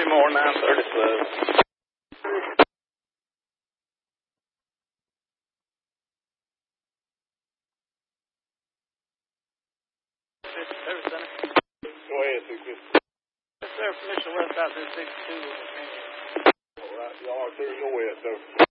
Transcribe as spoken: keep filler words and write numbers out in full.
more, nine thirty-seven. Go ahead, six fifty. Yes, sir. Permission west out there, six two. All right, y'all are clear your way, sir.